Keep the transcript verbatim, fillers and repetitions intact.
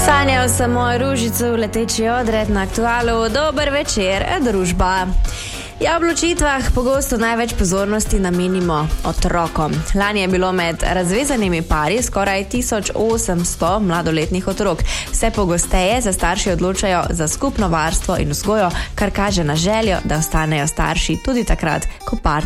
Sanjal sem moj ružico v leteči odred na Aktualu. Dober večer, družba. Ja, ob ločitvah pogosto največ pozornosti namenimo otrokom. Lani je bilo med razvezanimi pari skoraj tisoč osemsto mladoletnih otrok. Vse pogosteje se starši odločajo za skupno varstvo in vzgojo, kar kaže na željo, da ostanejo starši tudi takrat, ko par